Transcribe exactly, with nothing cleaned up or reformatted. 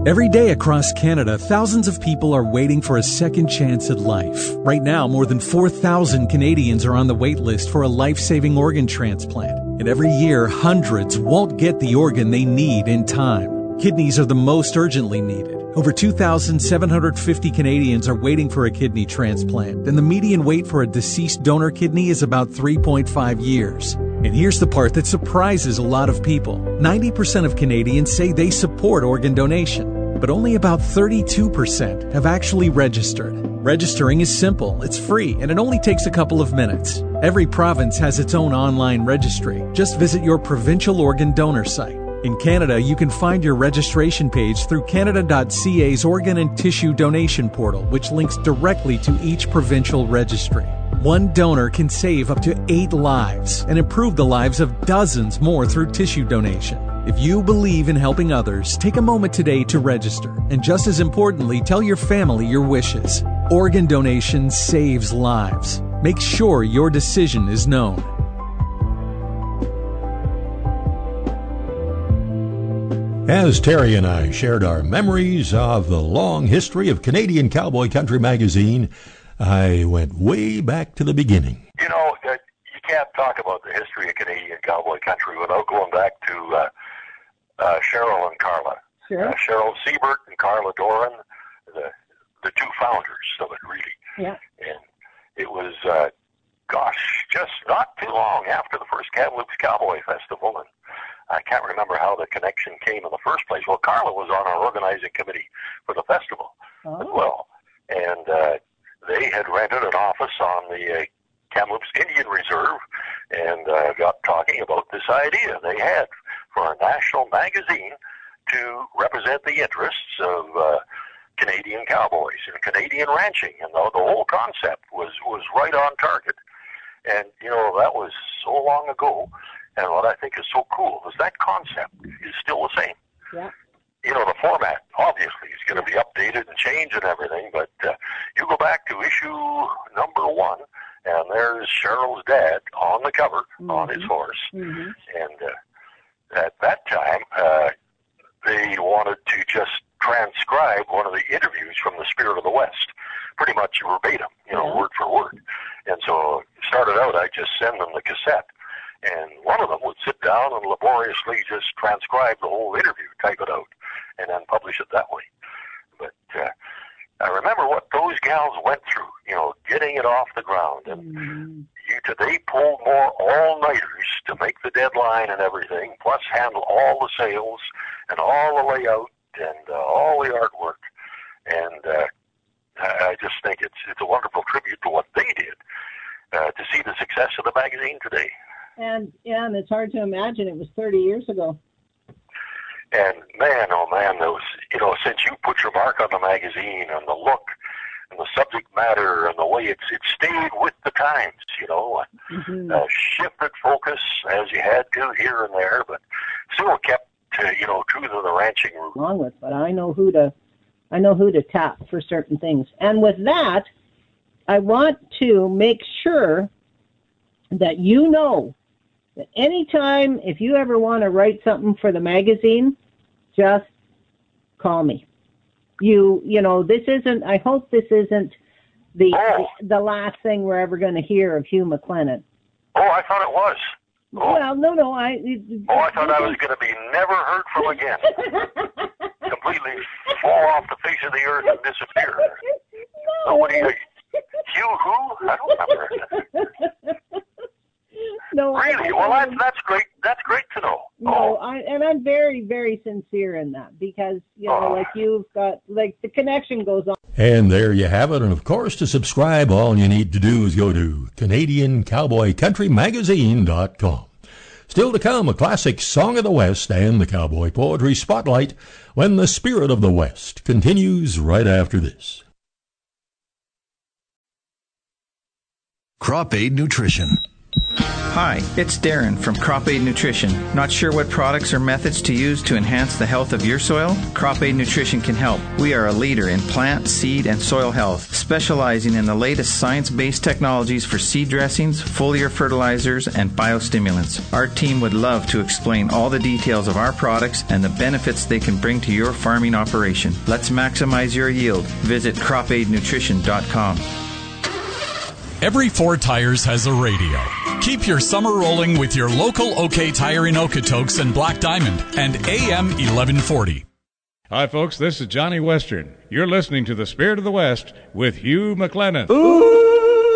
Every day across Canada, thousands of people are waiting for a second chance at life. Right now, more than four thousand Canadians are on the wait list for a life-saving organ transplant. And every year, hundreds won't get the organ they need in time. Kidneys are the most urgently needed. Over two thousand seven hundred fifty Canadians are waiting for a kidney transplant, and the median wait for a deceased donor kidney is about three point five years. And here's the part that surprises a lot of people. ninety percent of Canadians say they support organ donation, but only about thirty-two percent have actually registered. Registering is simple, it's free, and it only takes a couple of minutes. Every province has its own online registry. Just visit your provincial organ donor site. In Canada, you can find your registration page through Canada dot C A's Organ and Tissue Donation Portal, which links directly to each provincial registry. One donor can save up to eight lives and improve the lives of dozens more through tissue donation. If you believe in helping others, take a moment today to register. And just as importantly, tell your family your wishes. Organ donation saves lives. Make sure your decision is known. As Terry and I shared our memories of the long history of Canadian Cowboy Country magazine, I went way back to the beginning. You know, uh, you can't talk about the history of Canadian Cowboy Country without going back to uh, uh, Cheryl and Carla. Sure. Uh, Cheryl Siebert and Carla Doran, the the two founders of it, really. Yeah. And it was, uh, gosh, just not too long after the first Kamloops Cowboy Festival, and I can't remember how the connection came in the first place. Well, Carla was on our organizing committee for the festival oh. as well, and uh, they had rented an office on the uh, Kamloops Indian Reserve and uh, got talking about this idea they had for a national magazine to represent the interests of uh, Canadian cowboys and Canadian ranching, and the, the whole concept was, was right on target. And, you know, that was so long ago, and what I think is so cool is that concept is still the same. Yeah. You know, the format, obviously, is going to be updated and changed and everything, but uh, you go back to issue number one, and there's Cheryl's dad on the cover, mm-hmm. on his horse. Mm-hmm. And uh, at that time, uh, they wanted to just transcribe one of the interviews from the Spirit of the West, pretty much verbatim, you know, yeah. word for word. And so it started out, I just send them the cassette. And one of them would sit down and laboriously just transcribe the whole interview, type it out, and then publish it that way. But uh, I remember what those gals went through, you know, getting it off the ground. And mm-hmm. you, they pulled more all-nighters to make the deadline and everything, plus handle all the sales and all the layout and uh, all the artwork. And uh, I just think it's, it's a wonderful tribute to what they did uh, to see the success of the magazine today. And, yeah, and it's hard to imagine it was thirty years ago. And, man, oh, man, those, you know, since you put your mark on the magazine and the look and the subject matter and the way it's it stayed with the times, you know, mm-hmm. uh, shifted focus as you had to here and there, but still kept, uh, you know, true to the ranching route. Along with, but I know who to, I know who to tap for certain things. And with that, I want to make sure that you know that anytime, if you ever want to write something for the magazine, just call me. You, you know, this isn't, I hope this isn't the oh. the last thing we're ever going to hear of Hugh McLennan. Oh, I thought it was. Oh. Well, no, no, I... Oh, I thought I was going to be never heard from again. Completely fall off the face of the earth and disappear. No. Nobody, uh, Hugh who? I don't remember. No, really? I, well, that's that's great. That's great to know. No, oh. I, and I'm very, very sincere in that because you know, oh. like you've got, like the connection goes on. And there you have it. And of course, to subscribe, all you need to do is go to Canadian Cowboy Country Magazine dot com. Still to come, a classic Song of the West and the Cowboy Poetry Spotlight when the Spirit of the West continues right after this. Crop Aid Nutrition. Hi, it's Darren from Crop Aid Nutrition. Not sure what products or methods to use to enhance the health of your soil? Crop Aid Nutrition can help. We are a leader in plant, seed, and soil health, specializing in the latest science-based technologies for seed dressings, foliar fertilizers, and biostimulants. Our team would love to explain all the details of our products and the benefits they can bring to your farming operation. Let's maximize your yield. Visit crop aid nutrition dot com. Every four tires has a radio. Keep your summer rolling with your local OK Tire in Okotoks and Black Diamond and A M eleven forty. Hi, folks. This is Johnny Western. You're listening to The Spirit of the West with Hugh McLennan. Ooh.